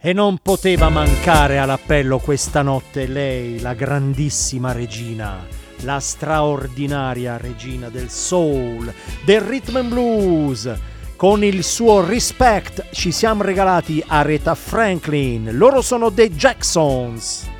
E non poteva mancare all'appello questa notte lei, la grandissima regina, la straordinaria regina del soul, del rhythm and blues. Con il suo Respect ci siamo regalati Aretha Franklin. Loro sono The Jacksons.